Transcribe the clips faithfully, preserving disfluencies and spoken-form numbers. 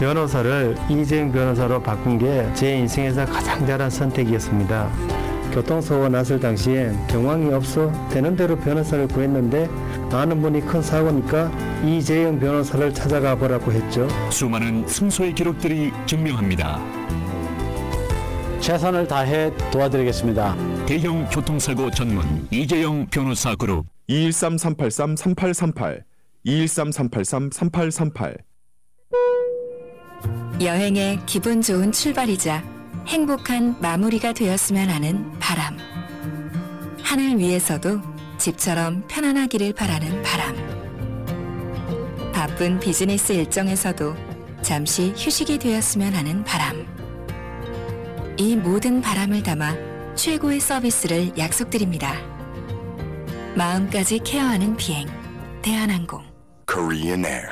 변호사를 이재용 변호사로 바꾼 게 제 인생에서 가장 잘한 선택이었습니다. 교통사고가 났을 당시엔 정황이 없어 되는 대로 변호사를 구했는데 아는 분이 큰 사고니까 이재용 변호사를 찾아가 보라고 했죠. 수많은 승소의 기록들이 증명합니다. 최선을 다해 도와드리겠습니다. 대형 교통사고 전문 이재용 변호사 그룹 이일삼 삼팔삼 삼팔삼팔 이일삼 삼팔삼 삼팔삼팔. 여행의 기분 좋은 출발이자 행복한 마무리가 되었으면 하는 바람. 하늘 위에서도 집처럼 편안하기를 바라는 바람. 바쁜 비즈니스 일정에서도 잠시 휴식이 되었으면 하는 바람. 이 모든 바람을 담아 최고의 서비스를 약속드립니다. 마음까지 케어하는 비행, 대한항공. Korean Air.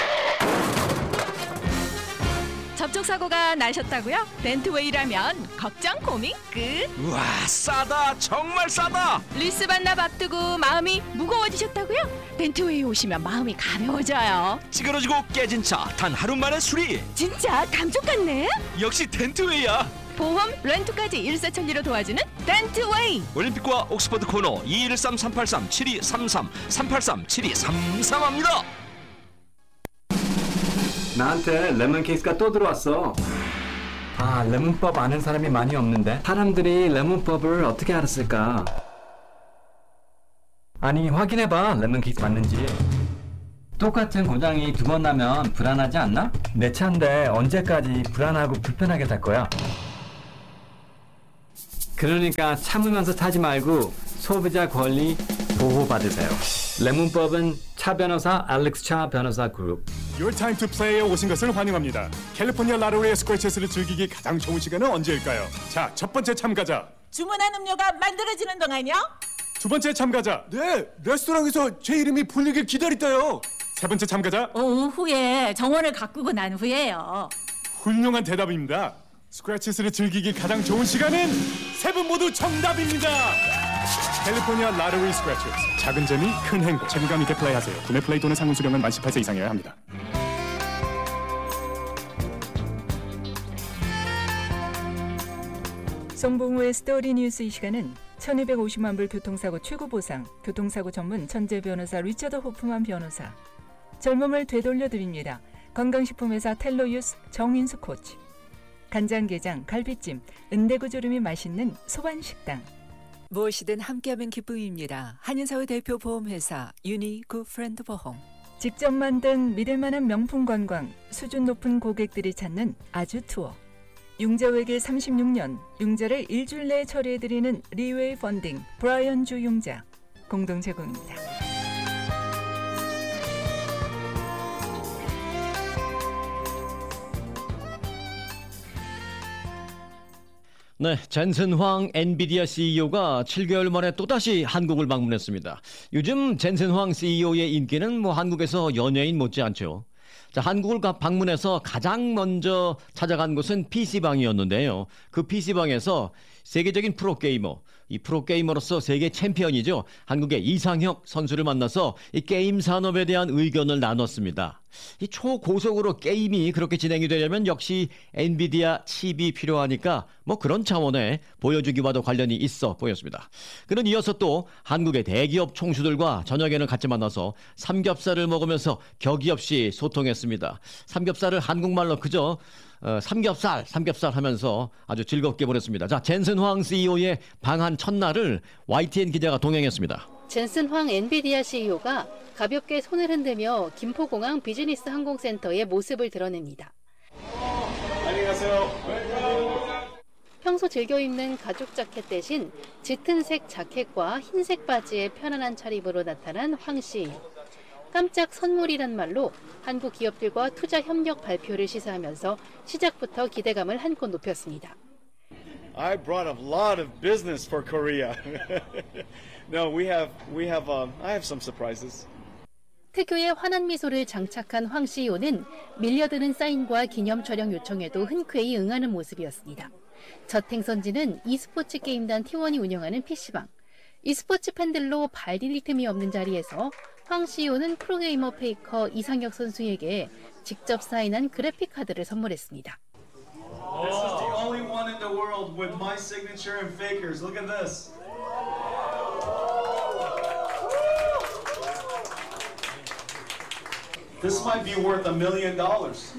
접촉사고가 나셨다고요? 렌트웨이라면 걱정 고민 끝. 우와, 싸다. 정말 싸다. 리스 반납 앞두고 마음이 무거워지셨다고요? 렌트웨이 오시면 마음이 가벼워져요. 찌그러지고 깨진 차 단 하루 만에 수리. 진짜 감쪽 같네. 역시 렌트웨이야. 보험, 렌트까지 일사천리로 도와주는 렌트웨이. 올림픽과 옥스퍼드 코너 이일삼 삼팔삼 칠이삼삼 삼팔삼 칠이삼삼합니다. 나한테 레몬 케이스가 또 들어왔어. 아, 레몬법 아는 사람이 많이 없는데 사람들이 레몬법을 어떻게 알았을까? 아니, 확인해봐. 레몬 케이스 맞는지. 똑같은 고장이 두 번 나면 불안하지 않나? 내 차인데 언제까지 불안하고 불편하게 탈 거야? 그러니까 참으면서 타지 말고 소비자 권리 보호받으세요. 레몬법은 차 변호사 알렉스 차 변호사 그룹. Your time to play에 오신 것을 환영합니다. 캘리포니아 라로리의 스크래치스를 즐기기 가장 좋은 시간은 언제일까요? 자, 첫 번째 참가자. 주문한 음료가 만들어지는 동안요? 두 번째 참가자. 네, 레스토랑에서 제 이름이 불리길 기다렸대요. 세 번째 참가자. 오후에 정원을 가꾸고 난 후에요. 훌륭한 대답입니다. 스크래치스를 즐기기 가장 좋은 시간은 세 분 모두 정답입니다. 캘리포니아 라로리 스크래치스. 작은 재미, 큰 행복. 책임감 있게 플레이하세요. 구매 플레이 또는 상품 수령은 만 십팔 세 이상이어야 합니다. 송봉우의 스토리 뉴스. 이 시간은 천이백오십만 불 교통사고 최고 보상, 교통사고 전문 천재 변호사 리처드 호프만 변호사, 젊음을 되돌려드립니다. 건강식품회사 텔로유스 정인수 코치, 간장게장, 갈비찜, 은대구조림이 맛있는 소반식당. 무엇이든 함께하면 기쁨입니다. 한인사회 대표 보험회사 유니 굿프렌드 보험. 직접 만든 믿을만한 명품 관광, 수준 높은 고객들이 찾는 아주 투어. 융자 외길 삼십육 년, 융자를 일주일 내에 처리해드리는 리웨이 펀딩, 브라이언 주 융자. 공동 제공입니다. 네, 젠슨 황 엔비디아 씨이오가 칠 개월 만에 또다시 한국을 방문했습니다. 요즘 젠슨 황 씨이오의 인기는 뭐 한국에서 연예인 못지않죠. 자, 한국을 방문해서 가장 먼저 찾아간 곳은 피씨방이었는데요. 그 피씨방에서 세계적인 프로게이머, 이 프로게이머로서 세계 챔피언이죠. 한국의 이상혁 선수를 만나서 이 게임 산업에 대한 의견을 나눴습니다. 이 초고속으로 게임이 그렇게 진행이 되려면 역시 엔비디아 칩이 필요하니까 뭐 그런 차원의 보여주기와도 관련이 있어 보였습니다. 그는 이어서 또 한국의 대기업 총수들과 저녁에는 같이 만나서 삼겹살을 먹으면서 격이 없이 소통했습니다. 삼겹살을 한국말로 그저 어, 삼겹살, 삼겹살 하면서 아주 즐겁게 보냈습니다. 자, 젠슨 황 씨이오의 방한 첫날을 와이티엔 기자가 동행했습니다. 젠슨 황 엔비디아 씨이오가 가볍게 손을 흔들며 김포공항 비즈니스 항공센터의 모습을 드러냅니다. 안녕하세요. 평소 즐겨 입는 가죽 자켓 대신 짙은색 자켓과 흰색 바지에 편안한 차림으로 나타난 황 씨이오. 깜짝 선물이란 말로 한국 기업들과 투자 협력 발표를 시사하면서 시작부터 기대감을 한껏 높였습니다. I brought a lot of business for Korea. No, we have we have um, I have some surprises. 특유의 환한 미소를 장착한 황 씨이오는 밀려드는 사인과 기념 촬영 요청에도 흔쾌히 응하는 모습이었습니다. 첫 행선지는 e스포츠 게임단 티원이 운영하는 피씨방. e스포츠 팬들로 발 디딜 틈이 없는 자리에서 황씨오는 프로게이머 페이커 이상혁 선수에게 직접 사인한 그래픽 카드를 선물했습니다. This is the only one in the world with my signature and Faker's. Look at this. This might be worth a million dollars.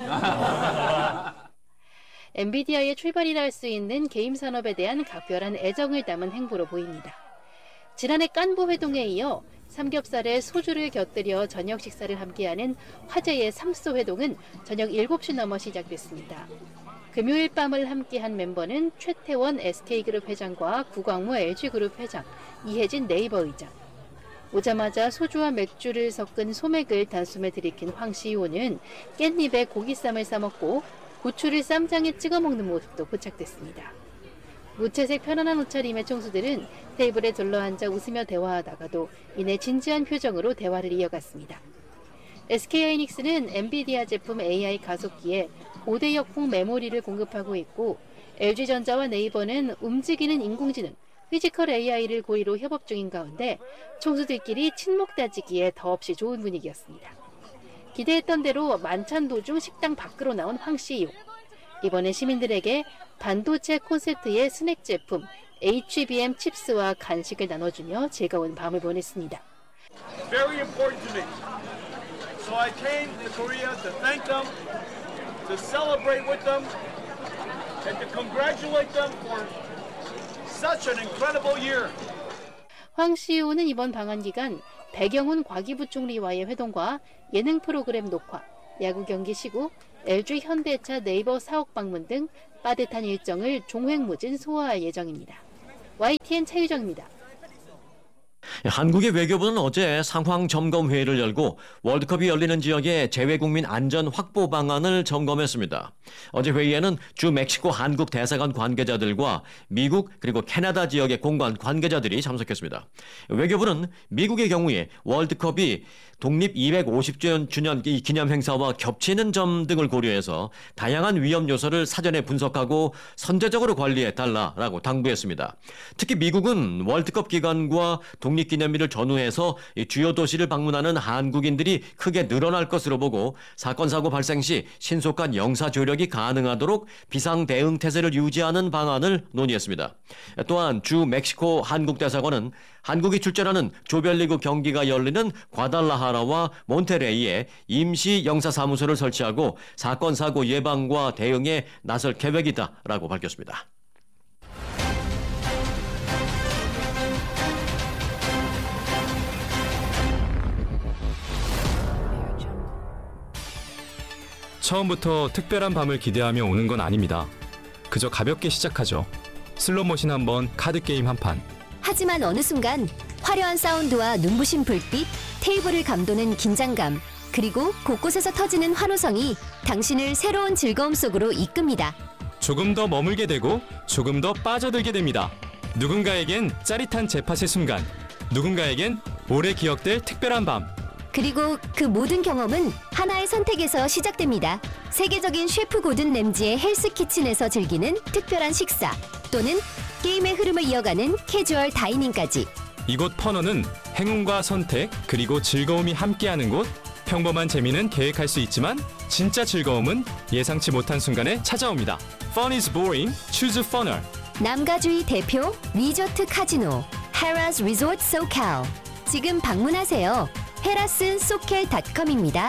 엔비디아의 출발이라 할 수 있는 게임 산업에 대한 각별한 애정을 담은 행보로 보입니다. 지난해 깐부 회동에 이어 삼겹살에 소주를 곁들여 저녁 식사를 함께하는 화제의 삼소 회동은 저녁 일곱 시 넘어 시작됐습니다. 금요일 밤을 함께한 멤버는 최태원 에스케이그룹 회장과 구광모 엘지그룹 회장, 이혜진 네이버 의장. 오자마자 소주와 맥주를 섞은 소맥을 단숨에 들이킨 황씨오는 깻잎에 고기쌈을 싸먹고 고추를 쌈장에 찍어 먹는 모습도 포착됐습니다. 무채색 편안한 옷차림의 총수들은 테이블에 둘러앉아 웃으며 대화하다가도 이내 진지한 표정으로 대화를 이어갔습니다. 에스케이하이닉스는 엔비디아 제품 에이아이 가속기에 고대역폭 메모리를 공급하고 있고 엘지전자와 네이버는 움직이는 인공지능, 피지컬 에이아이를 고리로 협업 중인 가운데 총수들끼리 친목 다지기에 더없이 좋은 분위기였습니다. 기대했던 대로 만찬 도중 식당 밖으로 나온 황씨오. 이번에 시민들에게 반도체 콘셉트의 스낵 제품 에이치비엠 칩스와 간식을 나눠주며 즐거운 밤을 보냈습니다. Very important to me. So I came to Korea to thank them, to celebrate with them, and to congratulate them for such an incredible year. 황씨오는 이번 방한 기간 백영훈 과기부총리와의 회동과 예능 프로그램 녹화, 야구 경기 시구, 엘지 현대차 네이버 사옥 방문 등 빠듯한 일정을 종횡무진 소화할 예정입니다. 와이티엔 차유정입니다. 한국의 외교부는 어제 상황 점검 회의를 열고 월드컵이 열리는 지역의 재외국민 안전 확보 방안을 점검했습니다. 어제 회의에는 주 멕시코 한국 대사관 관계자들과 미국 그리고 캐나다 지역의 공관 관계자들이 참석했습니다. 외교부는 미국의 경우에 월드컵이 독립 이백오십 주년 기념 행사와 겹치는 점 등을 고려해서 다양한 위험 요소를 사전에 분석하고 선제적으로 관리해달라고 당부했습니다. 특히 미국은 월드컵 기간과 독립기념일을 전후해서 주요 도시를 방문하는 한국인들이 크게 늘어날 것으로 보고 사건 사고 발생 시 신속한 영사 조력이 가능하도록 비상 대응 태세를 유지하는 방안을 논의했습니다. 또한 주 멕시코 한국 대사관은 한국이 출전하는 조별리그 경기가 열리는 과달라하라와 몬테레이에 임시 영사사무소를 설치하고 사건 사고 예방과 대응에 나설 계획이다라고 밝혔습니다. 처음부터 특별한 밤을 기대하며 오는 건 아닙니다. 그저 가볍게 시작하죠. 슬로모션 한 번, 카드게임 한 판. 하지만 어느 순간 화려한 사운드와 눈부신 불빛, 테이블을 감도는 긴장감, 그리고 곳곳에서 터지는 환호성이 당신을 새로운 즐거움 속으로 이끕니다. 조금 더 머물게 되고 조금 더 빠져들게 됩니다. 누군가에겐 짜릿한 재팟의 순간, 누군가에겐 오래 기억될 특별한 밤. 그리고 그 모든 경험은 하나의 선택에서 시작됩니다. 세계적인 셰프 고든 램지의 헬스 키친에서 즐기는 특별한 식사, 또는 게임의 흐름을 이어가는 캐주얼 다이닝까지. 이곳 퍼너는 행운과 선택, 그리고 즐거움이 함께하는 곳. 평범한 재미는 계획할 수 있지만 진짜 즐거움은 예상치 못한 순간에 찾아옵니다. Fun is boring, choose funner. 남가주의 대표 리조트 카지노 헤라스 리조트 소칼. 지금 방문하세요. 헤라스 소켈 닷컴입니다.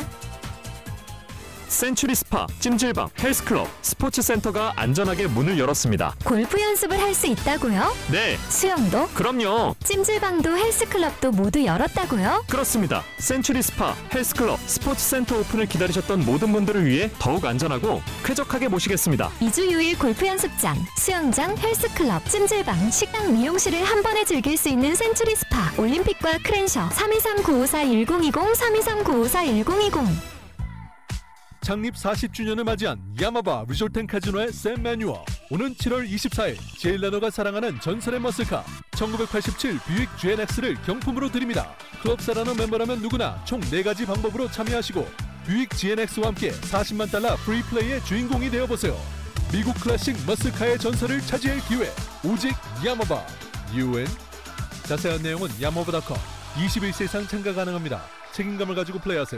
센츄리 스파, 찜질방, 헬스클럽, 스포츠센터가 안전하게 문을 열었습니다. 골프 연습을 할 수 있다고요? 네. 수영도? 그럼요. 찜질방도 헬스클럽도 모두 열었다고요? 그렇습니다. 센츄리 스파, 헬스클럽, 스포츠센터 오픈을 기다리셨던 모든 분들을 위해 더욱 안전하고 쾌적하게 모시겠습니다. 이 주 유 일 골프 연습장, 수영장, 헬스클럽, 찜질방, 식당, 미용실을 한 번에 즐길 수 있는 센츄리 스파, 올림픽과 크랜셔. 삼이삼 구오사 일공이공 삼이삼 구오사 일공이공. 창립 사십 주년을 맞이한 야마바 리조트앤카지노의 샘 매뉴얼. 오는 칠월 이십사일 제일 나노가 사랑하는 전설의 머슬카 천구백팔십칠 뷰익 지엔엑스를 경품으로 드립니다. 클럽 사라노 멤버라면 누구나 총 네 가지 방법으로 참여하시고 뷰익 지엔엑스와 함께 사십만 달러 프리플레이의 주인공이 되어보세요. 미국 클래식 머슬카의 전설을 차지할 기회, 오직 야마바. 유엔. 자세한 내용은 야마바 닷컴. 이십일 세 이상 참가 가능합니다. 책임감을 가지고 플레이하세요.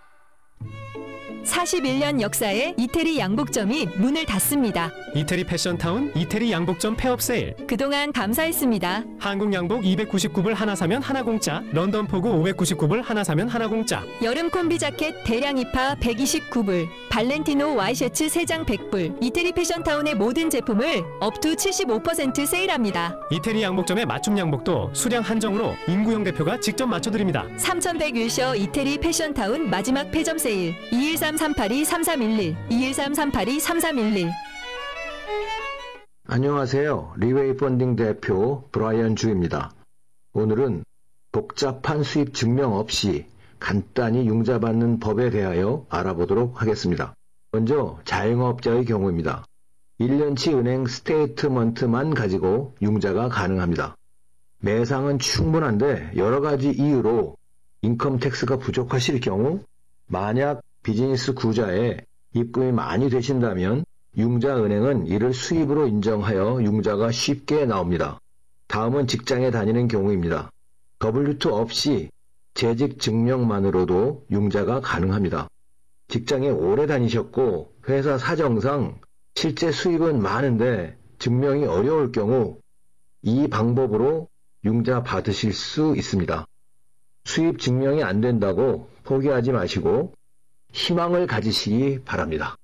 사십일 년 역사의 이태리 양복점이 문을 닫습니다. 이태리 패션타운 이태리 양복점 폐업 세일. 그동안 감사했습니다. 한국 양복 이백구십구 불 하나 사면 하나 공짜. 런던 포구 오백구십구 불 하나 사면 하나 공짜. 여름 콤비 자켓 대량 입하 백이십구 불. 발렌티노 와이셔츠 세 장 백 불. 이태리 패션타운의 모든 제품을 업투 칠십오 퍼센트 세일합니다. 이태리 양복점의 맞춤 양복도 수량 한정으로 임구영 대표가 직접 맞춰드립니다. 삼천백 윌셔 이태리 패션타운 마지막 폐점 세일. 이일삼 삼팔이 삼삼일일 이일삼 삼팔이 삼삼일일. 안녕하세요. 리웨이 펀딩 대표 브라이언 주입니다. 오늘은 복잡한 수입 증명 없이 간단히 융자 받는 법에 대하여 알아보도록 하겠습니다. 먼저 자영업자의 경우입니다. 일 년치 은행 스테이트먼트만 가지고 융자가 가능합니다. 매상은 충분한데 여러 가지 이유로 인컴 텍스가 부족하실 경우, 만약 비즈니스 구자에 입금이 많이 되신다면 융자은행은 이를 수입으로 인정하여 융자가 쉽게 나옵니다. 다음은 직장에 다니는 경우입니다. 더블유 투 없이 재직 증명만으로도 융자가 가능합니다. 직장에 오래 다니셨고 회사 사정상 실제 수입은 많은데 증명이 어려울 경우 이 방법으로 융자 받으실 수 있습니다. 수입 증명이 안 된다고 포기하지 마시고 희망을 가지시기 바랍니다.